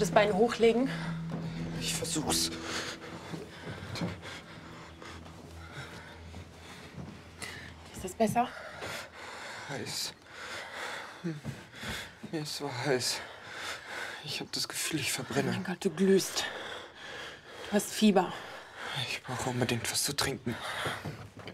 das Bein hochlegen? Ich versuch's. Ist das besser? Heiß. Mir ist so heiß. Ich habe das Gefühl, ich Oh verbrenne. mein Gott, du glühst. Du hast Fieber. Ich brauche unbedingt was zu trinken.